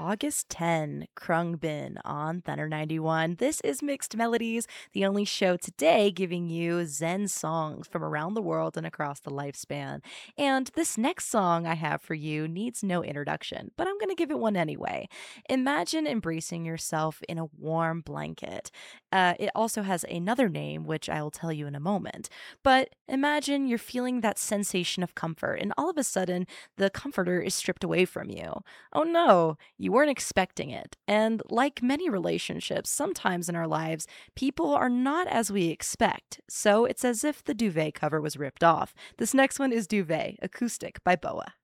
August 10, Krungbin on Thunder 91. This is Mixed Melodies, the only show today giving you Zen songs from around the world and across the lifespan. And this next song I have for you needs no introduction, but I'm going to give it one anyway. Imagine embracing yourself in a warm blanket. It also has another name, which I will tell you in a moment. But imagine you're feeling that sensation of comfort, and all of a sudden, the comforter is stripped away from you. Oh no, you weren't expecting it. And like many relationships, sometimes in our lives, people are not as we expect. So it's as if the duvet cover was ripped off. This next one is Duvet, acoustic by Boa.